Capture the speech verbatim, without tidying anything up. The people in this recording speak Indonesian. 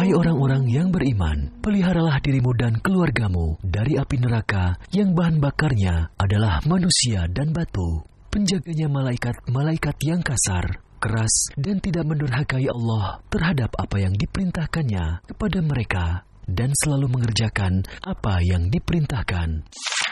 Hai orang-orang yang beriman, peliharalah dirimu dan keluargamu dari api neraka yang bahan bakarnya adalah manusia dan batu. Penjaganya malaikat-malaikat yang kasar, keras, dan tidak mendurhakai Allah terhadap apa yang diperintahkannya kepada mereka, dan selalu mengerjakan apa yang diperintahkan.